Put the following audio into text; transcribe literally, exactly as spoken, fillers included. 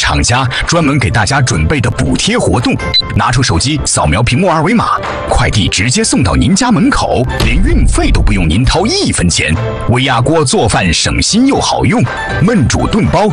厂家专门给大家准备的补贴活动，拿出手机扫描屏幕二维码，快递直接送到您家门口，连运费都不用您掏一分钱。微压锅做饭省心又好用，焖煮炖煲